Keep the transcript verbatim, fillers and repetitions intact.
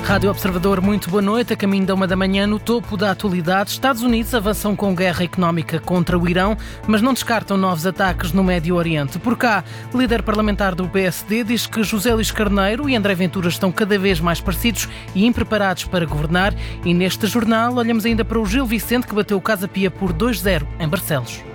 Rádio Observador, muito boa noite. A caminho da uma da manhã, no topo da atualidade, Estados Unidos avançam com guerra económica contra o Irão, mas não descartam novos ataques no Médio Oriente. Por cá, o líder parlamentar do P S D diz que José Luís Carneiro e André Ventura estão cada vez mais parecidos e impreparados para governar. E neste jornal olhamos ainda para o Gil Vicente, que bateu o Casa Pia por dois a zero em Barcelos.